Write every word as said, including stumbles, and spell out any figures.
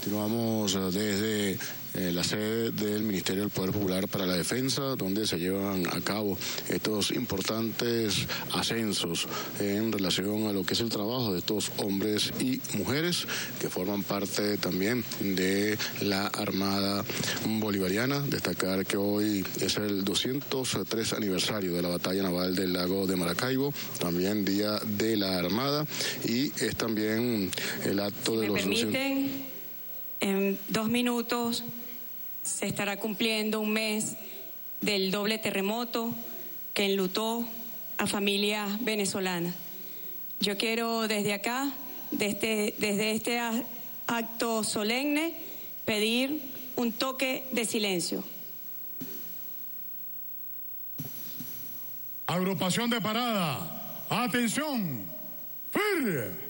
Continuamos desde eh, la sede del Ministerio del Poder Popular para la Defensa, donde se llevan a cabo estos importantes ascensos en relación a lo que es el trabajo de estos hombres y mujeres que forman parte también de la Armada Bolivariana. Destacar que hoy es el doscientos tres aniversario de la batalla naval del lago de Maracaibo, también Día de la Armada, y es también el acto si de me los... permiten, en dos minutos se estará cumpliendo un mes del doble terremoto que enlutó a familias venezolanas. Yo quiero desde acá, desde, desde este acto solemne, pedir un toque de silencio. Agrupación de parada. Atención. ¡Firme!